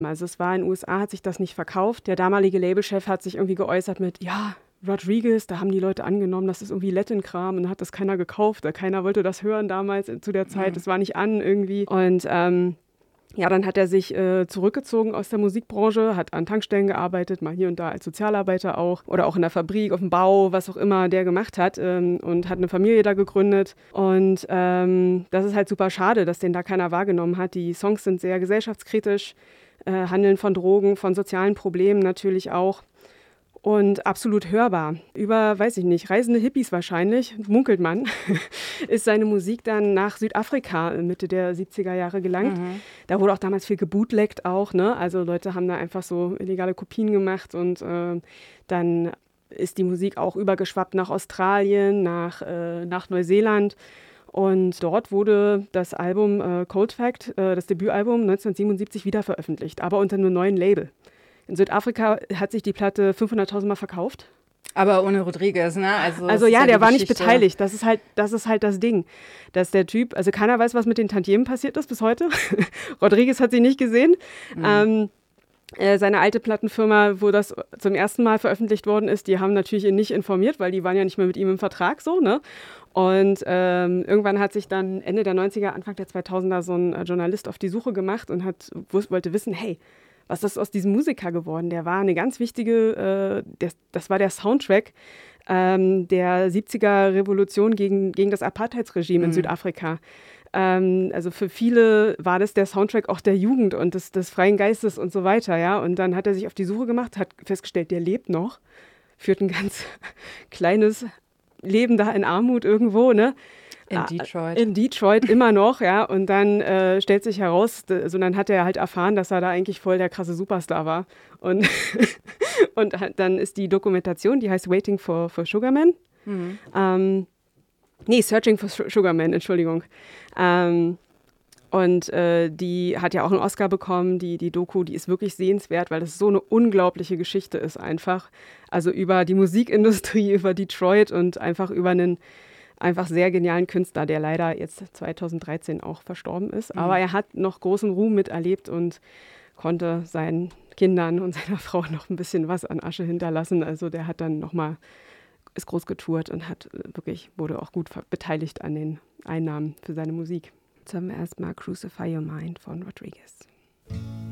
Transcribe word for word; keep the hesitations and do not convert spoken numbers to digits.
Also es war in den U S A, hat sich das nicht verkauft. Der damalige Labelchef hat sich irgendwie geäußert mit, ja, Rodriguez, da haben die Leute angenommen, das ist irgendwie Latin-Kram und hat das keiner gekauft. Keiner wollte das hören damals zu der Zeit. Es war nicht an irgendwie. Und ähm, ja, dann hat er sich äh, zurückgezogen aus der Musikbranche, hat an Tankstellen gearbeitet, mal hier und da als Sozialarbeiter auch oder auch in der Fabrik, auf dem Bau, was auch immer der gemacht hat ähm, und hat eine Familie da gegründet. Und ähm, das ist halt super schade, dass den da keiner wahrgenommen hat. Die Songs sind sehr gesellschaftskritisch, äh, handeln von Drogen, von sozialen Problemen natürlich auch. Und absolut hörbar. Über, weiß ich nicht, reisende Hippies wahrscheinlich, munkelt man, ist seine Musik dann nach Südafrika Mitte der siebziger Jahre gelangt. Mhm. Da wurde auch damals viel gebootleggt auch, ne? Also Leute haben da einfach so illegale Kopien gemacht und äh, dann ist die Musik auch übergeschwappt nach Australien, nach, äh, nach Neuseeland. Und dort wurde das Album äh, Cold Fact, äh, das Debütalbum neunzehnhundertsiebenundsiebzig wieder veröffentlicht, aber unter einem neuen Label. In Südafrika hat sich die Platte fünfhunderttausend Mal verkauft. Aber ohne Rodriguez, ne? Also, also ja, ja der war nicht beteiligt. Das ist, halt, das ist halt das Ding. Dass der Typ, also keiner weiß, was mit den Tantiemen passiert ist bis heute. Rodriguez hat sie nicht gesehen. Mhm. Ähm, äh, seine alte Plattenfirma, wo das zum ersten Mal veröffentlicht worden ist, die haben natürlich ihn nicht informiert, weil die waren ja nicht mehr mit ihm im Vertrag so, ne? Und ähm, irgendwann hat sich dann Ende der neunziger, Anfang der zweitausender so ein äh, Journalist auf die Suche gemacht und hat, wollte wissen, hey, was ist aus diesem Musiker geworden? Der war eine ganz wichtige, äh, der, das war der Soundtrack ähm, der siebziger-Revolution gegen, gegen das Apartheidsregime mhm. in Südafrika. Ähm, also für viele war das der Soundtrack auch der Jugend und des, des freien Geistes und so weiter. Ja? Und dann hat er sich auf die Suche gemacht, hat festgestellt, der lebt noch, führt ein ganz kleines Leben da in Armut irgendwo, ne? In Detroit. In Detroit immer noch, ja. Und dann äh, stellt sich heraus, also dann hat er halt erfahren, dass er da eigentlich voll der krasse Superstar war. Und, und dann ist die Dokumentation, die heißt Waiting for, for Sugar Man. Mhm. Ähm, nee, Searching for Sugar Man, Entschuldigung. Ähm, und äh, die hat ja auch einen Oscar bekommen, die, die Doku, die ist wirklich sehenswert, weil das so eine unglaubliche Geschichte ist einfach. Also über die Musikindustrie, über Detroit und einfach über einen einfach sehr genialen Künstler, der leider jetzt zweitausenddreizehn auch verstorben ist. Mhm. Aber er hat noch großen Ruhm miterlebt und konnte seinen Kindern und seiner Frau noch ein bisschen was an Asche hinterlassen. Also der hat dann nochmal, ist groß getourt und hat wirklich, wurde auch gut beteiligt an den Einnahmen für seine Musik. Zum ersten Mal Crucify Your Mind von Rodriguez.